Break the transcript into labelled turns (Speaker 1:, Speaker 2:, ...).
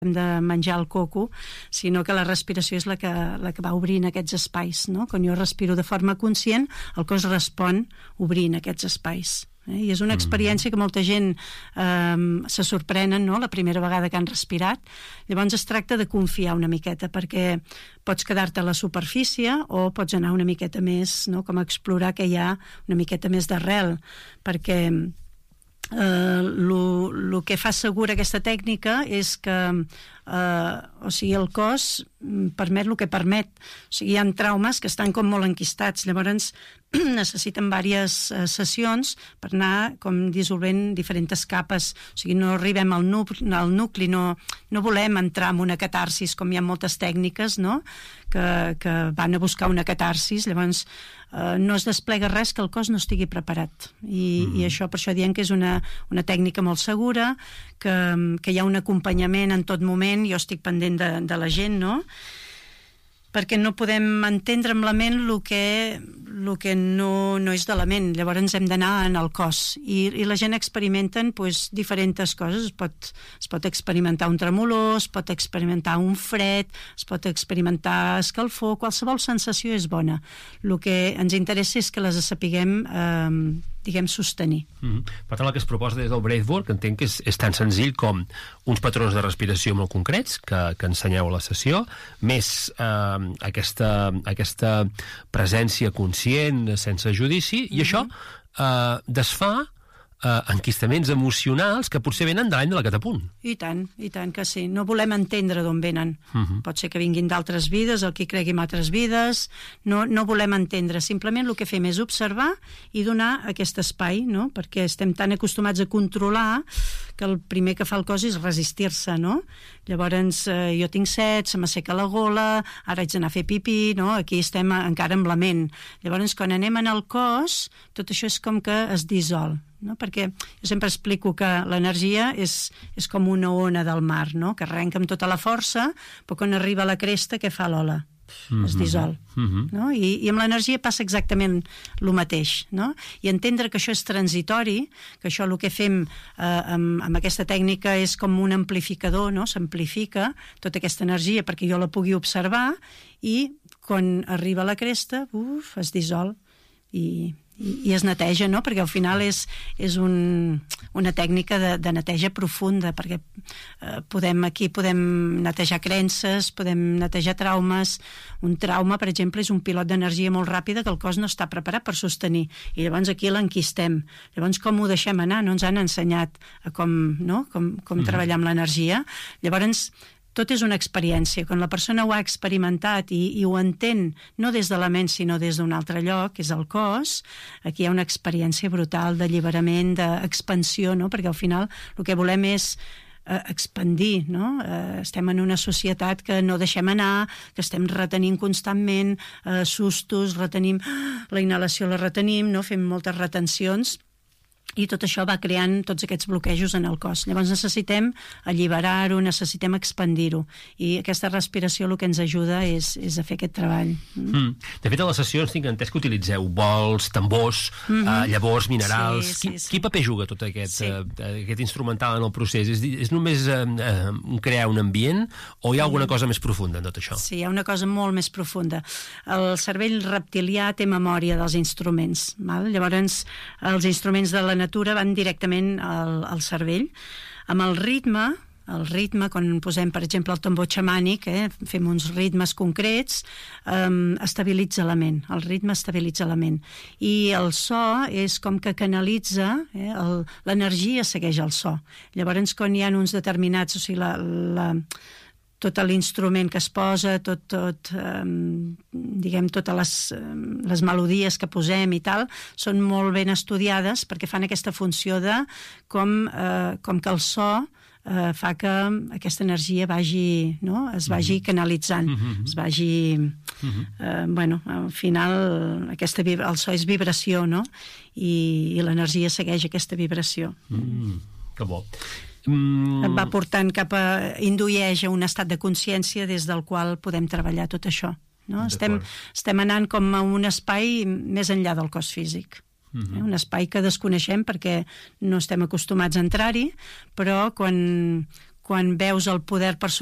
Speaker 1: hem de menjar el coco, sinó que la respiració és la que va obrint aquests espais, no? Quan jo respiro de forma conscient, el cos respon obrint aquests espais. I és una experiència que molta gent se sorprenen, no?, la primera vegada que han respirat. Llavors es tracta de confiar una miqueta, perquè pots quedar-te a la superfície o pots anar una miqueta més, no?, com a explorar que hi ha una miqueta més d'arrel, perquè el que fa segura aquesta tècnica és que el cos permet el que permet. O sigui, hi ha traumes que estan com molt enquistats, llavors necessiten diverses sessions per anar com dissolvent diferents capes. O sigui, no arribem al nucli, no volem entrar en una catarsis, com hi ha moltes tècniques, no?, que van a buscar una catarsis. Llavors no es desplega res que el cos no estigui preparat, i això, per això diem que és una tècnica molt segura, que hi ha un acompanyament en tot moment. Jo estic pendent de la gent, no?, perquè no podem entendre amb la ment el que no és de la ment. Llavors hem d'anar en el cos, i la gent experimenten diferents coses. Es pot experimentar un tremolor, es pot experimentar un fred, es pot experimentar escalfor, qualsevol sensació és bona. El que ens interessa és que les sapiguem sostenir.
Speaker 2: Per tant, el que es proposa des del Breathwork entenc que és tan senzill com uns patrons de respiració molt concrets que ensenyeu a la sessió, més aquesta presència conscient sense judici, i això desfà enquistaments emocionals que potser venen de l'any de la catapunt.
Speaker 1: I tant que sí. No volem entendre d'on venen. Pot ser que vinguin d'altres vides, el que cregui en altres vides. No volem entendre. Simplement el que fem és observar i donar aquest espai, no?, perquè estem tan acostumats a controlar que el primer que fa el cos és resistir-se, no? Llavors jo tinc set, se m'asseca la gola, ara haig d'anar a fer pipí, no? Aquí estem encara amb la ment. Llavors quan anem en el cos, tot això és com que es dissol, no? Perquè jo sempre explico que l'energia és com una ona del mar, no?, que arrenca amb tota la força, però quan arriba a la cresta, què fa l'ola? Es dissol, no? I amb l'energia passa exactament el mateix, no? I entendre que això és transitori, que això el que fem amb aquesta tècnica és com un amplificador, no? S'amplifica tota aquesta energia perquè jo la pugui observar, i quan arriba a la cresta, es dissol i es neteja, no?, perquè al final és una tècnica de neteja profunda, perquè podem netejar creences, podem netejar traumes. Un trauma, per exemple, és un pilot d'energia molt ràpida que el cos no està preparat per sostenir, i llavors aquí l'enquistem. Llavors com ho deixem anar? No ens han ensenyat com treballar amb l'energia. Llavors tot és una experiència. Quan la persona ho ha experimentat i ho entén, no des de la ment sinó des d'un altre lloc, que és el cos, aquí hi ha una experiència brutal d'alliberament, d'expansió, no? Perquè al final el que volem és expandir, no? Estem en una societat que no deixem anar, que estem retenint constantment sustos, retenim la inhalació, la retenim, no? Fem moltes retencions, i tot això va creant tots aquests bloquejos en el cos. Llavors necessitem alliberar-ho, necessitem expandir-ho, i aquesta respiració el que ens ajuda és a fer aquest treball.
Speaker 2: De fet, a les sessions tinc entès que utilitzeu bols, tambors, llavors, minerals.
Speaker 1: Sí.
Speaker 2: Quin paper juga tot aquest instrumental en el procés? És només crear un ambient, o hi ha alguna cosa més profunda en tot això?
Speaker 1: Sí, hi ha una cosa molt més profunda. El cervell reptilià té memòria dels instruments, val? Llavors els instruments de la natura van directament al cervell. Amb el ritme, quan posem, per exemple, el tambor xamànic, fem uns ritmes concrets, estabilitza la ment. El ritme estabilitza la ment. I el so és com que canalitza, l'energia segueix el so. Llavors, quan hi ha uns determinats, o sigui, tot l'instrument que es posa, diguem, totes les melodies que posem i tal, són molt ben estudiades perquè fan aquesta funció de com que el so fa que aquesta energia vagi, no?, es vagi canalitzant, es vagi... al final el so és vibració, no?, i l'energia segueix aquesta vibració.
Speaker 2: Que bo.
Speaker 1: Et va portant indueix a un estat de consciència des del qual podem treballar tot això, no? Estem anant com a un espai més enllà del cos físic. Un espai que desconeixem perquè no estem acostumats a entrar-hi, però quan quan veus el poder personal